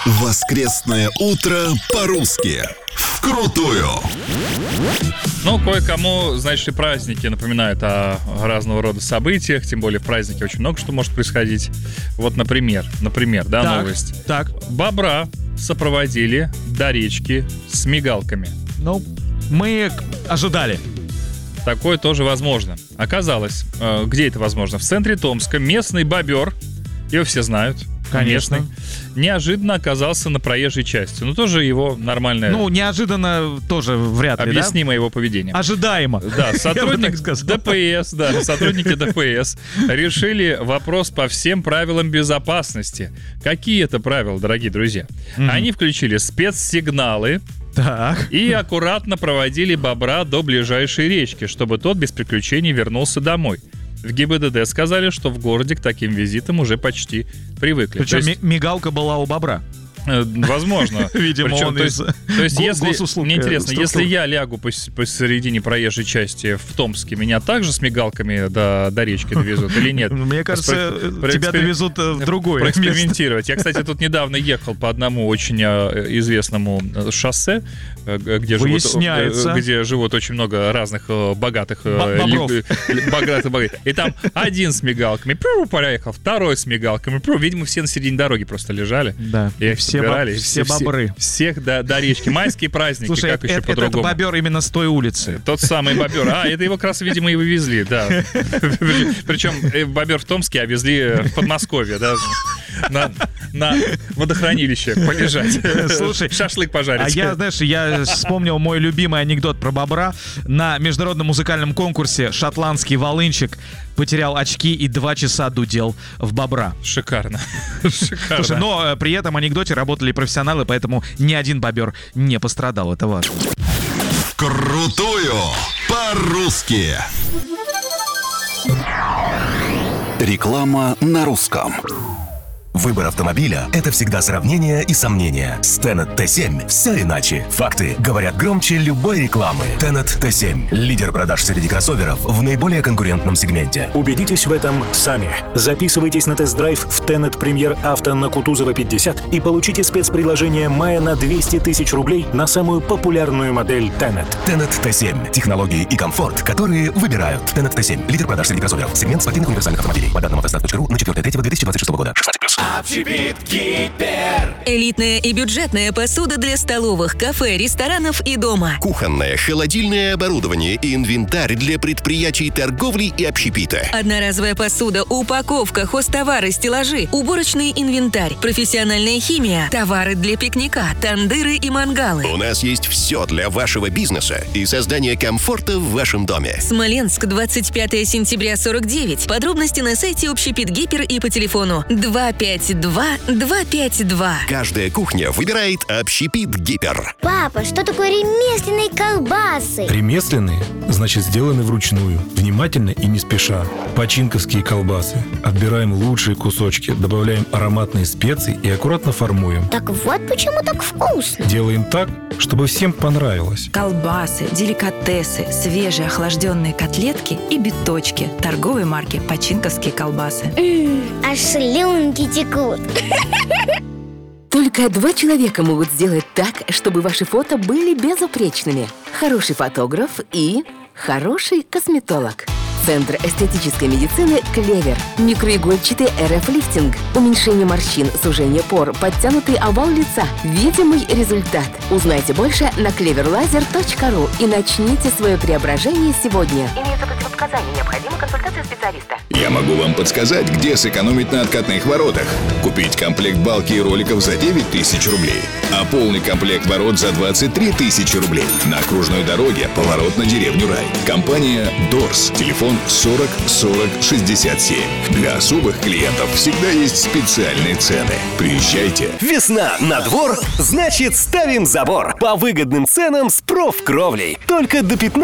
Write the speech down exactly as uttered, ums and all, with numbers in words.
Воскресное утро по-русски. Вкрутую. Ну, кое-кому, значит, и праздники напоминают о разного рода событиях. Тем более в празднике очень много что может происходить. Вот, например, например, да, так, новость. Так. Бобра сопроводили до речки с мигалками. Ну, мы ожидали. Такое тоже возможно. Оказалось, э, где это возможно? В центре Томска местный бобер, его все знают, Конечно. местный, неожиданно оказался на проезжей части. Ну, тоже его нормальное... Ну, неожиданно тоже вряд ли, объяснимо его поведение. Ожидаемо. Да, сотрудник ДПС, да, сотрудники ДПС решили вопрос по всем правилам безопасности. Какие это правила, дорогие друзья? Мгм. Они включили спецсигналы Так. и аккуратно проводили бобра до ближайшей речки, чтобы тот без приключений вернулся домой. В ГИБДД сказали, что в городе к таким визитам уже почти привыкли. Причем То есть, ми- мигалка была у бобра. э, возможно. Видимо, Причем, он то есть, из то есть го- если, госуслуг, мне э, интересно, структур. если я лягу пос- посередине проезжей части в Томске, меня также с мигалками до, до речки довезут или нет? Мне кажется, Проэкспер- тебя проэкспер- довезут э, в другое место. Проэкспериментировать. Я, кстати, тут недавно ехал по одному очень э, известному э, шоссе, э, где живут, Выясняется. э, где живут очень много разных э, богатых э, Бо- бобров. ли- ли- богатых богатых. И там один с мигалками, пру, проехал, второй с мигалками, пру. Видимо, все на середине дороги просто лежали. Да. И их Все, собирали, бо- и все бобры. Всех до, до речки. Майские праздники, Слушай, как это, еще это, это по-другому. бобер именно с той улицы. Тот самый бобер. А, это его как раз, видимо, и вывезли, да. Причем э, бобер в Томске, а везли в Подмосковье, да, на, на водохранилище полежать. Слушай, шашлык пожарить. А я, знаешь, я вспомнил мой любимый анекдот про бобра. На международном музыкальном конкурсе шотландский волынчик потерял очки и два часа дудел в бобра. Шикарно. Шикарно. Слушай, но э, при этом анекдоте работали профессионалы, поэтому ни один бобер не пострадал. Это важно. Вкрутую по-русски. Реклама на русском. Выбор автомобиля – это всегда сравнение и сомнения. С Tenet ти семь все иначе. Факты говорят громче любой рекламы. Tenet ти семь – лидер продаж среди кроссоверов в наиболее конкурентном сегменте. Убедитесь в этом сами. Записывайтесь на тест-драйв в Tenet Premier Auto на Кутузова пятьдесят и получите спецпредложение мая на двести тысяч рублей на самую популярную модель Tenet. Tenet ти семь – технологии и комфорт, которые выбирают. Tenet ти семь – лидер продаж среди кроссоверов. Сегмент спортивных универсальных автомобилей. По данным автостат точка ру на четвёртое апреля две тысячи двадцать шестого года. шестнадцать плюс. Элитная и бюджетная посуда для столовых, кафе, ресторанов и дома. Кухонное, холодильное оборудование и инвентарь для предприятий торговли и общепита. Одноразовая посуда, упаковка, хозтовары, стеллажи, уборочный инвентарь, профессиональная химия, товары для пикника, тандыры и мангалы. У нас есть все для вашего бизнеса и создания комфорта в вашем доме. Смоленск, двадцать пятое сентября сорок девять. Подробности на сайте Общепит Гипер и по телефону два пять два два пять два. Каждая кухня выбирает общепит Гипер. Папа, что такое ремесленные колбасы? Ремесленные, значит, сделаны вручную, внимательно и не спеша. Починковские колбасы. Отбираем лучшие кусочки, добавляем ароматные специи и аккуратно формуем. Так вот почему так вкусно. Делаем так, чтобы всем понравилось. Колбасы, деликатесы, свежие охлажденные котлетки и биточки. Торговой марки «Починковские колбасы». М, аж слюнки текут. Только два человека могут сделать так, чтобы ваши фото были безупречными. Хороший фотограф и хороший косметолог. Центр эстетической медицины «Клевер». Микроигольчатый эр эф-лифтинг. Уменьшение морщин, сужение пор, подтянутый овал лица. Видимый результат. Узнайте больше на клеверлазер точка ру и начните свое преображение сегодня. Имеются противопоказания. Необходима консультация специалиста. Я могу вам подсказать, где сэкономить на откатных воротах. Купить комплект балки и роликов за девять тысяч рублей, а полный комплект ворот за двадцать три тысячи рублей. На окружной дороге поворот на деревню Рай. Компания Дорс. Телефон сорок сорок шестьдесят семь. Для особых клиентов всегда есть специальные цены. Приезжайте. Весна на двор, значит ставим забор. По выгодным ценам с профкровлей. Только до пятнадцатого